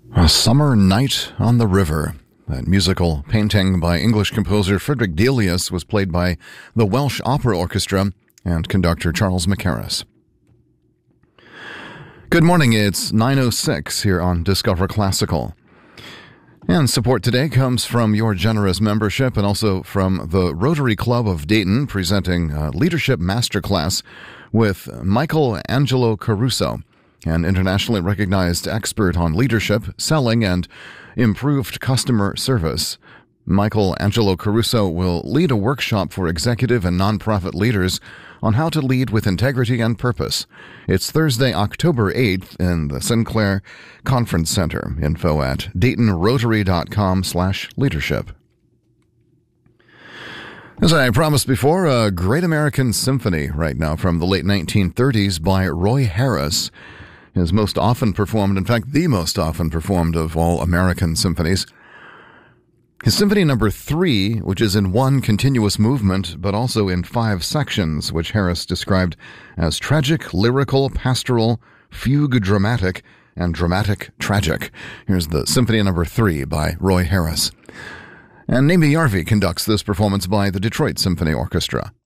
A Summer Night on the River. That musical painting by English composer Frederick Delius was played by the Welsh Opera Orchestra and conductor Charles Mackerras. Good morning, it's 9:06 here on Discover Classical. And support today comes from your generous membership and also from the Rotary Club of Dayton presenting a Leadership Masterclass with Michael Angelo Caruso, an internationally recognized expert on leadership, selling, and improved customer service. Michael Angelo Caruso will lead a workshop for executive and nonprofit leaders on how to lead with integrity and purpose. It's Thursday, October 8th in the Sinclair Conference Center. Info at DaytonRotary.com/leadership. As I promised before, a Great American Symphony right now from the late 1930s by Roy Harris. His most often performed, in fact, the most often performed of all American symphonies. His Symphony Number 3, which is in one continuous movement, but also in 5 sections, which Harris described as tragic, lyrical, pastoral, fugue dramatic, and dramatic tragic. Here's the Symphony Number 3 by Roy Harris. And Naomi Yarvi conducts this performance by the Detroit Symphony Orchestra.